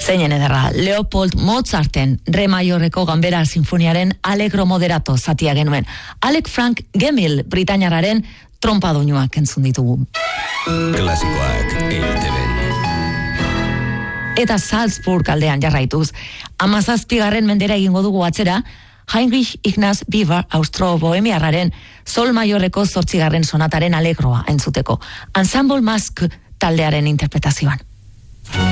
Zeinen ederra, Leopold Mozarten Re maiorreko ganbera sinfoniaren Allegro moderato zatia genuen. Alec Frank Gemmill Britainiarraren trompadoinuak entzun ditugu. Klasikoak EITB. Eta Salzburg aldean jarraituz, 17. mendera egingo dugu atzera, Heinrich Ignaz Biber Austro-Bohemiarraren Sol maiorreko 8. sonataren Allegroa entzuteko. Ensemble Mask taldearen interpretazioan.